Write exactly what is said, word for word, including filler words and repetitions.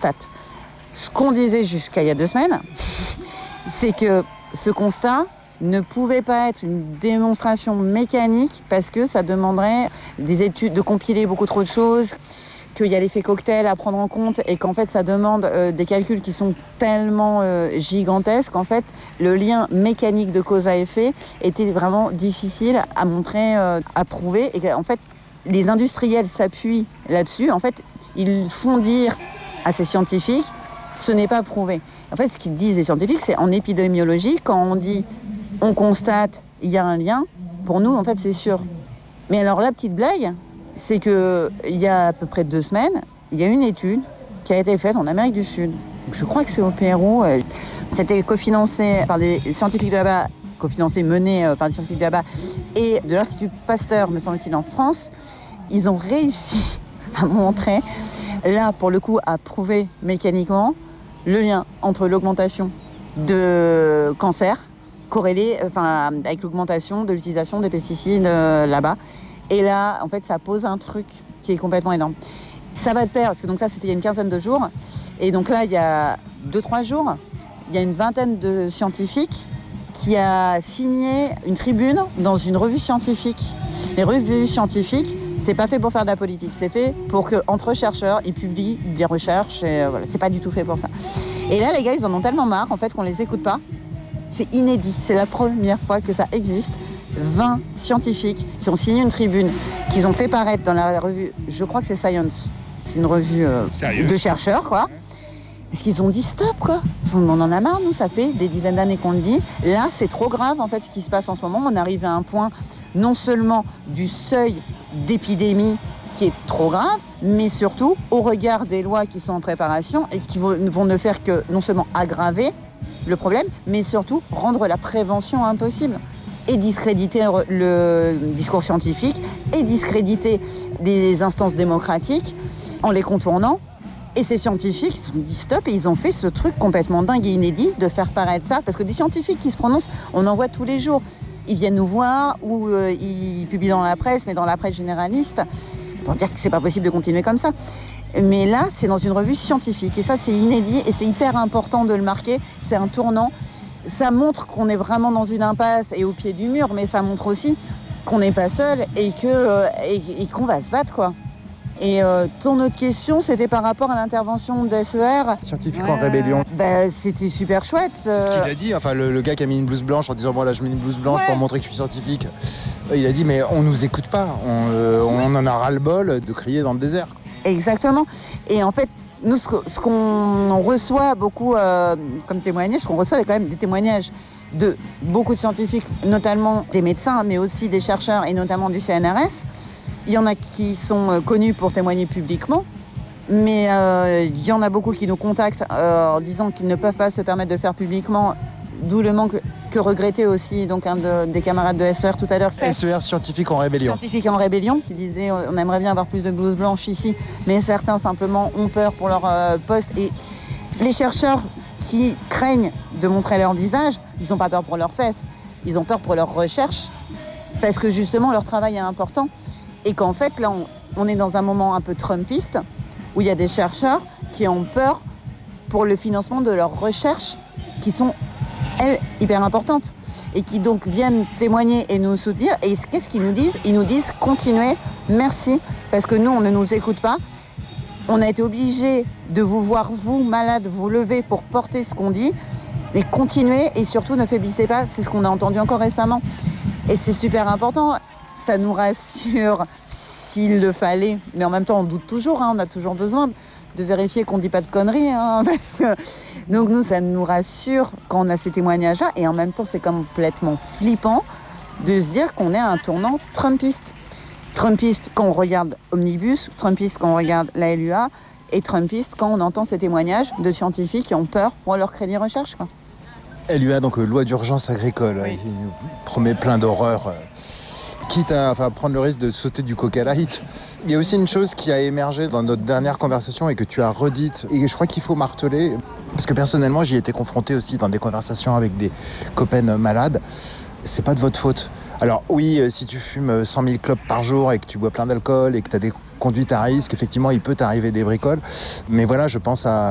constate. Ce qu'on disait jusqu'à il y a deux semaines, c'est que ce constat ne pouvait pas être une démonstration mécanique parce que ça demanderait des études, de compiler beaucoup trop de choses, qu'il y a l'effet cocktail à prendre en compte et qu'en fait ça demande euh, des calculs qui sont tellement euh, gigantesques qu'en fait le lien mécanique de cause à effet était vraiment difficile à montrer, euh, à prouver et qu'en fait les industriels s'appuient là-dessus. En fait, ils font dire à ces scientifiques ce n'est pas prouvé. En fait, ce qu'ils disent les scientifiques, c'est en épidémiologie, quand on dit on constate, il y a un lien, pour nous, en fait, c'est sûr. Mais alors, la petite blague, c'est qu'il y a à peu près deux semaines, il y a une étude qui a été faite en Amérique du Sud. Je crois que c'est au Pérou. C'était cofinancé par des scientifiques de là-bas, cofinancé, mené par des scientifiques de là-bas, et de l'Institut Pasteur, me semble-t-il, en France. Ils ont réussi à montrer, là, pour le coup, à prouver mécaniquement le lien entre l'augmentation de cancer, corrélé enfin, avec l'augmentation de l'utilisation des pesticides euh, là-bas. Et là, en fait, ça pose un truc qui est complètement énorme. Ça va de pair, parce que donc ça, c'était il y a une quinzaine de jours. Et donc là, il y a deux, trois jours, il y a une vingtaine de scientifiques qui a signé une tribune dans une revue scientifique. Les revues scientifiques, c'est pas fait pour faire de la politique, c'est fait pour qu'entre chercheurs, ils publient des recherches. Et voilà, c'est pas du tout fait pour ça. Et là, les gars, ils en ont tellement marre, en fait, qu'on les écoute pas. C'est inédit, c'est la première fois que ça existe. vingt scientifiques qui ont signé une tribune, qu'ils ont fait paraître dans la revue, je crois que c'est Science, c'est une revue euh, de chercheurs, quoi. Parce qu'ils ont dit stop, quoi. On en a marre, nous, ça fait des dizaines d'années qu'on le dit. Là, c'est trop grave, en fait, ce qui se passe en ce moment. On arrive à un point, non seulement du seuil d'épidémie qui est trop grave, mais surtout au regard des lois qui sont en préparation et qui vont, vont ne faire que non seulement aggraver le problème, mais surtout rendre la prévention impossible. Et discréditer le discours scientifique, et discréditer des instances démocratiques en les contournant. Et ces scientifiques se sont dit stop et ils ont fait ce truc complètement dingue et inédit de faire paraître ça. Parce que des scientifiques qui se prononcent, on en voit tous les jours. Ils viennent nous voir ou euh, ils publient dans la presse, mais dans la presse généraliste, pour dire que c'est pas possible de continuer comme ça. Mais là, c'est dans une revue scientifique. Et ça, c'est inédit et c'est hyper important de le marquer. C'est un tournant. Ça montre qu'on est vraiment dans une impasse et au pied du mur, mais ça montre aussi qu'on n'est pas seul et, que, euh, et, et qu'on va se battre, quoi. Et euh, ton autre question, c'était par rapport à l'intervention de S E R. Scientifique ouais. en rébellion. Bah, c'était super chouette. C'est ce qu'il a dit. Enfin, le, le gars qui a mis une blouse blanche en disant bon là, je mets une blouse blanche ouais. pour montrer que je suis scientifique. Il a dit mais on nous écoute pas. On, euh, on en a ras le bol de crier dans le désert. Exactement. Et en fait, nous, ce, ce qu'on reçoit beaucoup euh, comme témoignage, ce qu'on reçoit, c'est quand même des témoignages de beaucoup de scientifiques, notamment des médecins, mais aussi des chercheurs et notamment du C N R S. Il y en a qui sont connus pour témoigner publiquement, mais euh, il y en a beaucoup qui nous contactent euh, en disant qu'ils ne peuvent pas se permettre de le faire publiquement, d'où le manque que regrettait aussi donc, un de, des camarades de S E R tout à l'heure. S E R, scientifique en rébellion. Scientifique en rébellion, qui disait on aimerait bien avoir plus de blouses blanches ici, mais certains simplement ont peur pour leur euh, poste. Et les chercheurs qui craignent de montrer leur visage, ils n'ont pas peur pour leurs fesses, ils ont peur pour leurs recherches, parce que justement leur travail est important. Et qu'en fait, là, on, on est dans un moment un peu trumpiste, où il y a des chercheurs qui ont peur pour le financement de leurs recherches, qui sont, elles, hyper importantes, et qui donc viennent témoigner et nous soutenir. Et qu'est-ce qu'ils nous disent ? Ils nous disent « Continuez, merci, parce que nous, on ne nous écoute pas. On a été obligés de vous voir, vous, malades, vous lever pour porter ce qu'on dit, mais continuez et surtout ne faiblissez pas. » C'est ce qu'on a entendu encore récemment. Et c'est super important. Ça nous rassure s'il le fallait, mais en même temps on doute toujours, hein, on a toujours besoin de vérifier qu'on ne dit pas de conneries. Hein, parce que... Donc nous, ça nous rassure quand on a ces témoignages-là, et en même temps c'est complètement flippant de se dire qu'on est à un tournant trumpiste. Trumpiste quand on regarde Omnibus, trumpiste quand on regarde la L U A, et trumpiste quand on entend ces témoignages de scientifiques qui ont peur pour leur crédit recherche, quoi. L U A, donc euh, loi d'urgence agricole, oui. Il nous promet plein d'horreurs. Euh... quitte à enfin, prendre le risque de sauter du Coca Light. Il y a aussi une chose qui a émergé dans notre dernière conversation et que tu as redite, et je crois qu'il faut marteler, parce que personnellement, j'y ai été confronté aussi dans des conversations avec des copains malades. C'est pas de votre faute. Alors oui, si tu fumes cent mille clopes par jour et que tu bois plein d'alcool et que tu as des conduites à risque, effectivement, il peut t'arriver des bricoles. Mais voilà, je pense à